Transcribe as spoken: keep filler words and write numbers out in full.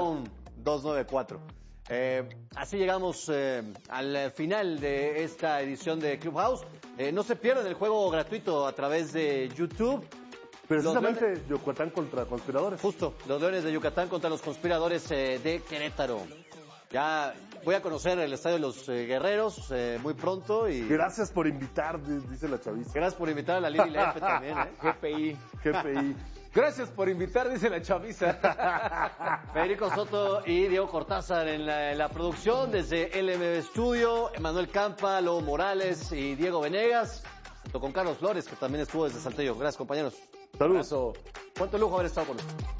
Down dos nueve cuatro. Eh, así llegamos eh, al final de esta edición de Clubhouse. Eh, no se pierdan el juego gratuito a través de YouTube. Precisamente Leones, Yucatán contra conspiradores. Justo, los Leones de Yucatán contra los conspiradores eh, de Querétaro. Ya voy a conocer el estadio de los eh, Guerreros eh, muy pronto. Y Gracias por invitar, dice la chaviza. gracias por invitar a la Lili Lepe también. ¿eh? G P I. G P I. Gracias por invitar, dice la chaviza. Federico Soto y Diego Cortázar en la, en la producción, desde L M B Studio, Emanuel Campa, Lobo Morales y Diego Venegas, junto con Carlos Flores, que también estuvo desde Saltillo. Gracias, compañeros. Saludos. Cuánto lujo haber estado con nosotros.